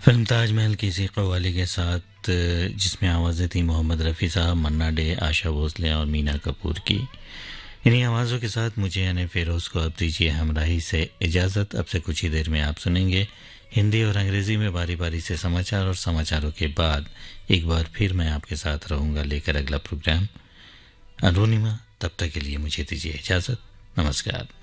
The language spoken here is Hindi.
फिल्म ताजमहल की इसी कव्वाली के साथ जिसमें आवाज़ें थी मोहम्मद रफ़ी साहब, मन्ना डे, आशा भोसले और मीना कपूर की। इन्हीं आवाज़ों के साथ मुझे यानी फ़िरोज़ को अब दीजिए हमराही से इजाज़त। अब से कुछ ही देर में आप सुनेंगे हिंदी और अंग्रेज़ी में बारी बारी से समाचार, और समाचारों के बाद एक बार फिर मैं आपके साथ रहूँगा लेकर अगला प्रोग्राम अरुणिमा। तब तक के लिए मुझे दीजिए इजाज़त। नमस्कार।